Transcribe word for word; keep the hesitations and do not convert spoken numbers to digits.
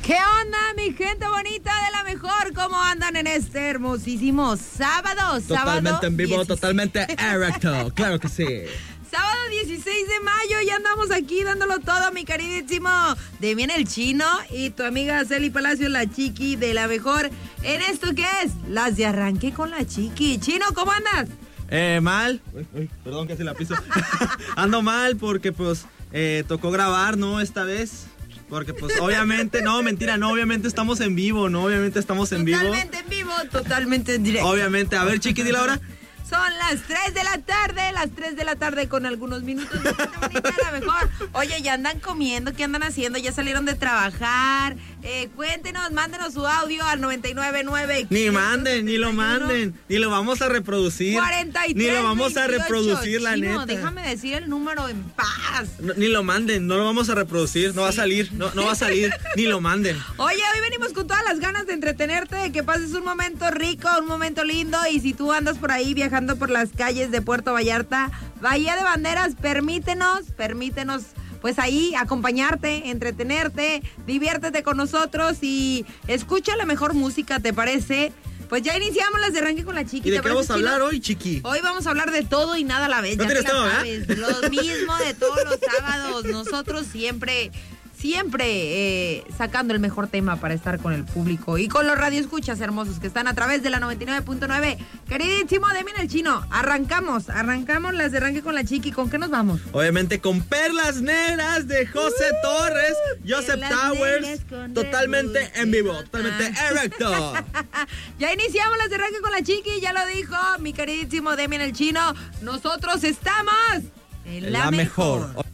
¿Qué onda, mi gente bonita de la mejor? ¿Cómo andan en este hermosísimo sábado? Totalmente sábado en vivo, dieciséis totalmente erecto, claro que sí. Sábado dieciséis de mayo, ya andamos aquí dándolo todo, mi queridísimo Demian el Chino y tu amiga Celi Palacio, la Chiqui de la mejor. En esto que es, las de arranque con la Chiqui. Chino, ¿cómo andas? Eh, mal. Uy, uy, perdón, casi la piso. Ando mal porque pues eh, tocó grabar, ¿no? Esta vez. Porque pues obviamente, no, mentira, no, obviamente estamos en vivo, ¿no? Obviamente estamos en vivo. Totalmente en vivo, totalmente en directo. Obviamente, a ver, Chiqui, dile ahora. Son las tres de la tarde, las tres de la tarde con algunos minutos de gente bonita a la mejor. Oye, ya andan comiendo, ¿qué andan haciendo? Ya salieron de trabajar. Eh, cuéntenos, mándenos su audio al noventa y nueve nueve. Ni manden, ni lo manden, ni lo vamos a reproducir. cuarenta y tres, ni lo vamos a reproducir, la Chino, neta. déjame decir el número en paz. No, ni lo manden, no lo vamos a reproducir, no va a salir, no, no va a salir, ni lo manden. Oye, hoy venimos con todas las ganas de entretenerte, de que pases un momento rico, un momento lindo. Y si tú andas por ahí viajando por las calles de Puerto Vallarta, Bahía de Banderas, permítenos, permítenos pues ahí acompañarte, entretenerte, diviértete con nosotros y escucha la mejor música, ¿te parece? Pues ya iniciamos las de arranque con la Chiqui. ¿Y de qué vamos a Chino? hablar hoy, Chiqui? Hoy vamos a hablar de todo y nada a la vez. ¿No Ya tienes te la tema, sabes. ¿verdad? Lo mismo de todos los sábados. Nosotros siempre, siempre eh, sacando el mejor tema para estar con el público y con los radioescuchas hermosos que están a través de la noventa y nueve punto nueve. Queridísimo Demian el Chino, arrancamos, arrancamos las de arranque con la Chiqui. ¿Con qué nos vamos? Obviamente con Perlas Negras de José Uh, Torres, Joseph Perlas Towers, Negras con totalmente rebus, en vivo, que totalmente botan. erecto. Ya iniciamos las de arranque con la Chiqui, ya lo dijo mi queridísimo Demian el Chino. Nosotros estamos en la, La mejor. mejor.